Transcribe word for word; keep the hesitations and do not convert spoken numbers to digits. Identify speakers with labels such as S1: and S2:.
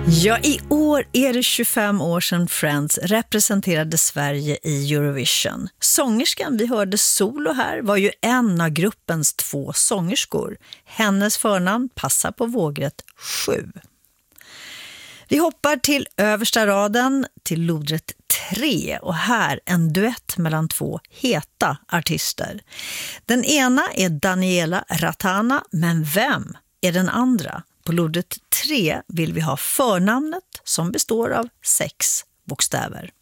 S1: Ja, i år är det tjugofem år sedan Friends representerade Sverige i Eurovision. Sångerskan vi hörde solo här var ju en av gruppens två sångerskor. Hennes förnamn passar på vågrätt sju. Vi hoppar till översta raden, till lodrätt tre, och här en duett mellan två heta artister. Den ena är Daniela Ratana, men vem är den andra? På lodrätt tre vill vi ha förnamnet som består av sex bokstäver.